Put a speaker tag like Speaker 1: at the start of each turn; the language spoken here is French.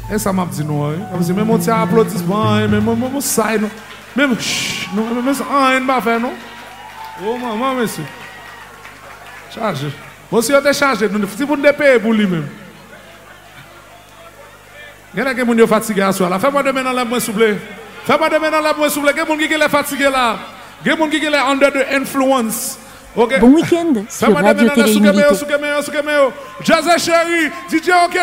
Speaker 1: Et ça m'a dit non. Comme si même on tient applaudissement, même ça, non. Même ça, on va faire, non. Oh, maman, monsieur. Chargé. Monsieur, on est chargé. Si vous ne payez pour lui-même. Il y a des gens qui sont fatigués à soi. Fais-moi demain dans la main, s'il vous plaît. Fais-moi demain dans la main, s'il vous plaît. Il y a des gens qui sont fatigués là. Il y a des gens qui sont under the influence. Okay.
Speaker 2: Bon week-end sur Radio Télé Unité.
Speaker 1: Jazz chéri, DJ OK.